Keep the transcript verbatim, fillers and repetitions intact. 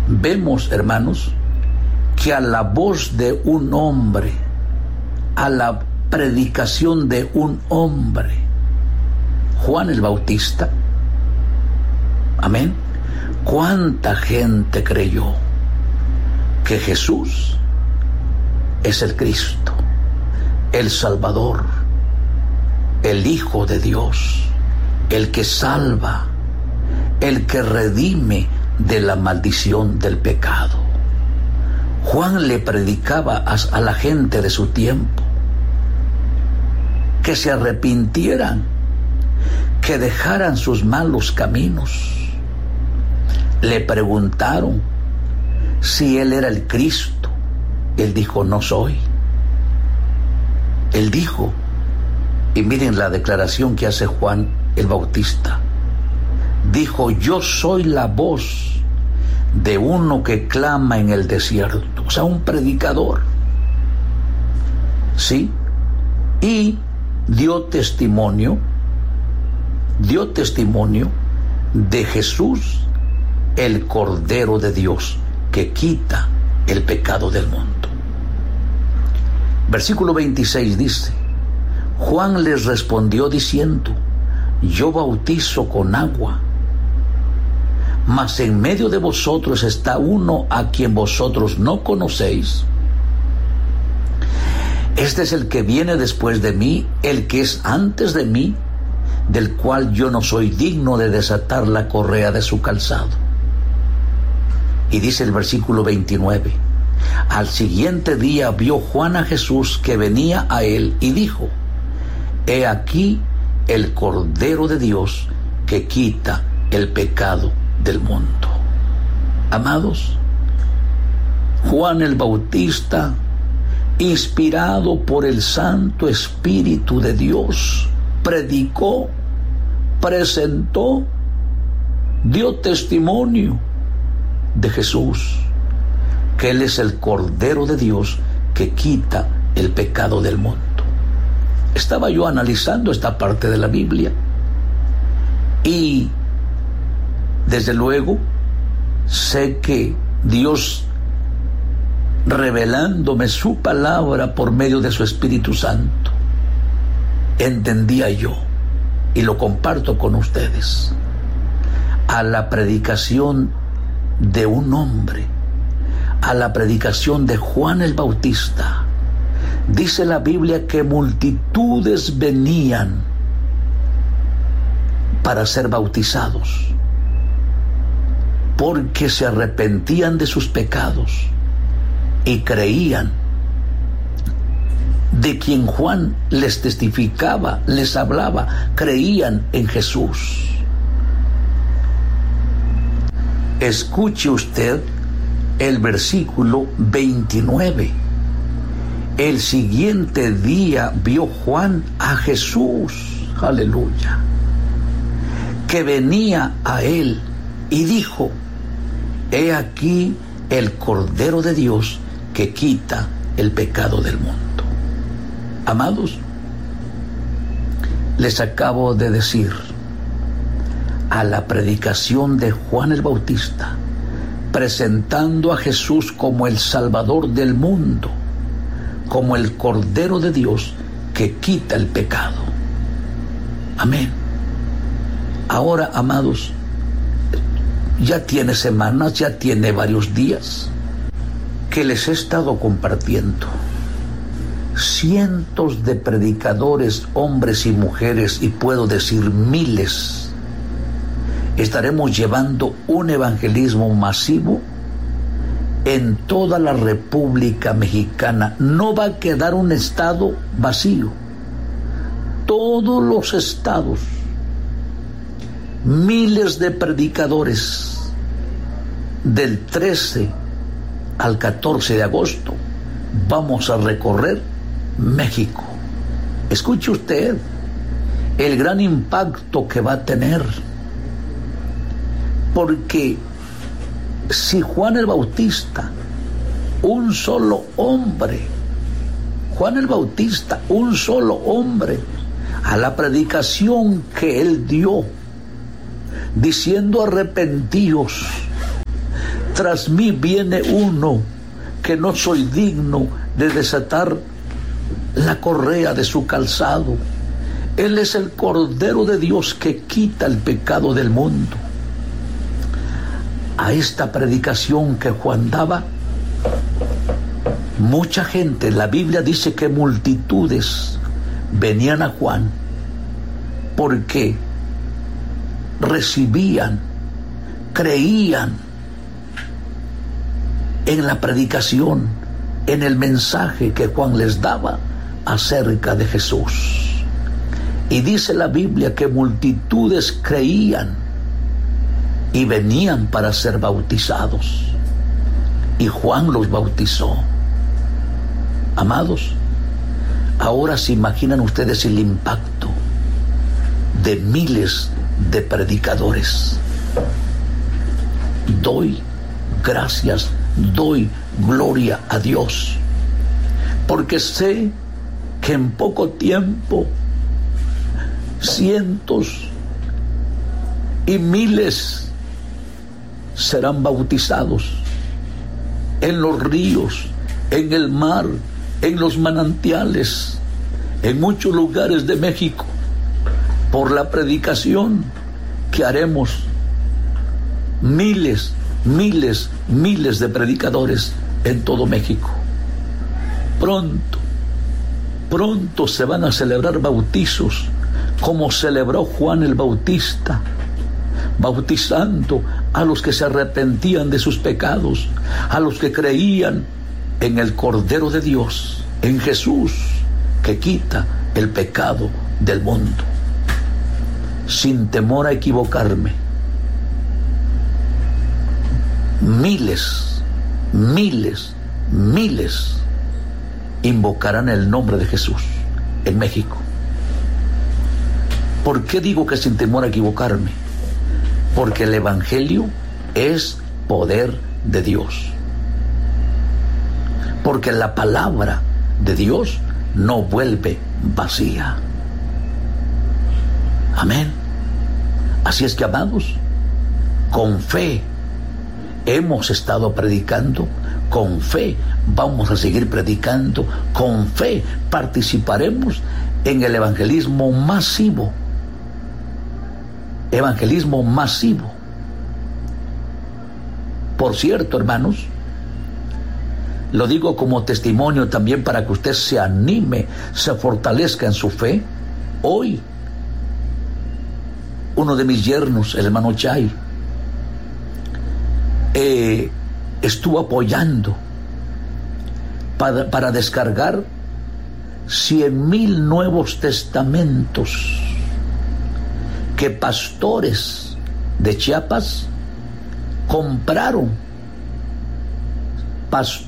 vemos, hermanos, que a la voz de un hombre, a la predicación de un hombre, Juan el Bautista, amén, cuánta gente creyó que Jesús es el Cristo, el Salvador, el Hijo de Dios, el que salva, el que redime de la maldición del pecado. Juan le predicaba a la gente de su tiempo que se arrepintieran, que dejaran sus malos caminos. Le preguntaron si él era el Cristo. Él dijo, no soy. Él dijo, y miren la declaración que hace Juan el Bautista, dijo, yo soy la voz de uno que clama en el desierto, o sea, un predicador, ¿sí? Y dio testimonio, dio testimonio de Jesús, el Cordero de Dios, que quita el pecado del mundo. Versículo veintiséis dice, Juan les respondió diciendo, yo bautizo con agua, mas en medio de vosotros está uno a quien vosotros no conocéis. Este es el que viene después de mí, el que es antes de mí, del cual yo no soy digno de desatar la correa de su calzado. Y dice el versículo veintinueve, al siguiente día vio Juan a Jesús que venía a él y dijo, he aquí el Cordero de Dios que quita el pecado del mundo. Amados, Juan el Bautista, inspirado por el Santo Espíritu de Dios, predicó, presentó, dio testimonio de Jesús, que Él es el Cordero de Dios que quita el pecado del mundo. Estaba yo analizando esta parte de la Biblia y desde luego sé que Dios, revelándome su palabra por medio de su Espíritu Santo, entendía yo, y lo comparto con ustedes, a la predicación de un hombre, a la predicación de Juan el Bautista. Dice la Biblia que multitudes venían para ser bautizados, porque se arrepentían de sus pecados y creían de quien Juan les testificaba, les hablaba, creían en Jesús. Escuche usted el versículo veintinueve. El siguiente día vio Juan a Jesús, aleluya, que venía a él y dijo, he aquí el Cordero de Dios que quita el pecado del mundo. Amados, les acabo de decir, a la predicación de Juan el Bautista, presentando a Jesús como el Salvador del mundo, como el Cordero de Dios que quita el pecado. Amén. Ahora, amados, ya tiene semanas, ya tiene varios días que les he estado compartiendo cientos de predicadores, hombres y mujeres, y puedo decir miles. Estaremos llevando un evangelismo masivo en toda la República Mexicana. No va a quedar un estado vacío. Todos los estados, miles de predicadores, del trece al catorce de agosto, vamos a recorrer México. Escuche usted el gran impacto que va a tener, porque si Juan el Bautista, un solo hombre, Juan el Bautista, un solo hombre, a la predicación que él dio, diciendo arrepentíos, tras mí viene uno que no soy digno de desatar la correa de su calzado. Él es el Cordero de Dios que quita el pecado del mundo. A esta predicación que Juan daba, mucha gente, la Biblia dice que multitudes venían a Juan porque recibían, creían en la predicación, en el mensaje que Juan les daba acerca de Jesús. Y dice la Biblia que multitudes creían y venían para ser bautizados. Y Juan los bautizó. Amados, ahora se imaginan ustedes el impacto de miles de predicadores. Doy gracias, doy gloria a Dios, porque sé que en poco tiempo cientos y miles serán bautizados en los ríos, en el mar, en los manantiales, en muchos lugares de México, por la predicación que haremos. Miles, miles, miles de predicadores en todo México. Pronto, pronto se van a celebrar bautizos, como celebró Juan el Bautista, bautizando a los que se arrepentían de sus pecados, a los que creían en el Cordero de Dios, en Jesús, que quita el pecado del mundo. Sin temor a equivocarme, miles, miles, miles invocarán el nombre de Jesús en México. ¿Por qué digo que sin temor a equivocarme? Porque el Evangelio es poder de Dios. Porque la palabra de Dios no vuelve vacía. Amén. Así es que, amados, con fe hemos estado predicando, con fe vamos a seguir predicando, con fe participaremos en el evangelismo masivo. Evangelismo masivo. Por cierto, hermanos, lo digo como testimonio también para que usted se anime, se fortalezca en su fe. Hoy, uno de mis yernos, el hermano Chay, eh, estuvo apoyando para, para descargar cien mil nuevos testamentos que pastores de Chiapas compraron. Pastores